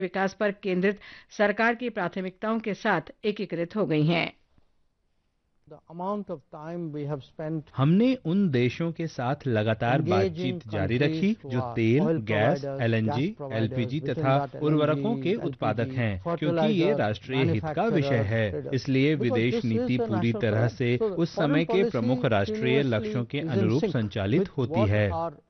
विकास पर केंद्रित सरकार की प्राथमिकताओं के साथ एकीकृत हो गई हैं। हमने उन देशों के साथ लगातार बातचीत जारी रखी जो तेल, गैस, एलएनजी, एलपीजी तथा उर्वरकों के उत्पादक हैं, क्योंकि ये राष्ट्रीय हित का विषय है। इसलिए विदेश नीति पूरी तरह से उस समय के प्रमुख राष्ट्रीय लक्ष्यों के अनुरूप संचालित होती है।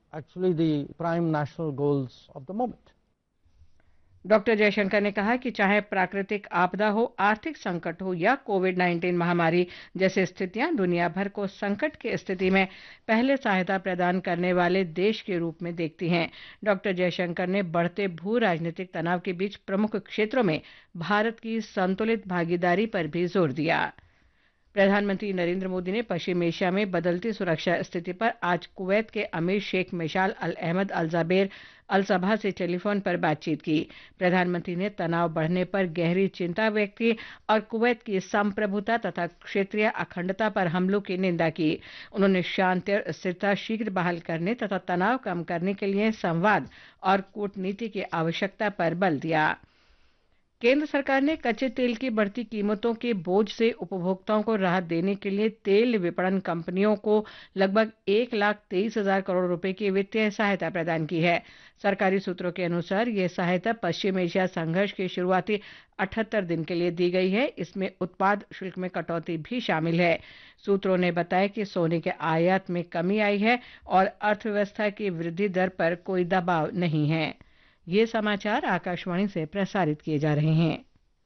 डॉक्टर जयशंकर ने कहा कि चाहे प्राकृतिक आपदा हो, आर्थिक संकट हो या कोविड-19 महामारी जैसी स्थितियां दुनिया भर को संकट की स्थिति में पहले सहायता प्रदान करने वाले देश के रूप में देखती हैं। डॉक्टर जयशंकर ने बढ़ते भू राजनीतिक तनाव के बीच प्रमुख क्षेत्रों में भारत की संतुलित भागीदारी पर भी जोर दिया। प्रधानमंत्री नरेंद्र मोदी ने पश्चिम एशिया में बदलती सुरक्षा स्थिति पर आज कुवैत के अमीर शेख मिशाल अल अहमद अल जाबेर अल सबा से टेलीफोन पर बातचीत की। प्रधानमंत्री ने तनाव बढ़ने पर गहरी चिंता व्यक्त की और कुवैत की संप्रभुता तथा क्षेत्रीय अखंडता पर हमलों की निंदा की। उन्होंने शांति और स्थिरता शीघ्र बहाल करने तथा तनाव कम करने के लिए संवाद और कूटनीति की आवश्यकता पर बल दिया। केंद्र सरकार ने कच्चे तेल की बढ़ती कीमतों के बोझ से उपभोक्ताओं को राहत देने के लिए तेल विपणन कंपनियों को लगभग 1,23,000 करोड़ रुपए की वित्तीय सहायता प्रदान की है। सरकारी सूत्रों के अनुसार यह सहायता पश्चिम एशिया संघर्ष के शुरुआती 78 दिन के लिए दी गई है। इसमें उत्पाद शुल्क में कटौती भी शामिल है। सूत्रों ने बताया कि सोने के आयात में कमी आई है और अर्थव्यवस्था की वृद्धि दर पर कोई दबाव नहीं है। ये समाचार आकाशवाणी से प्रसारित किए जा रहे हैं।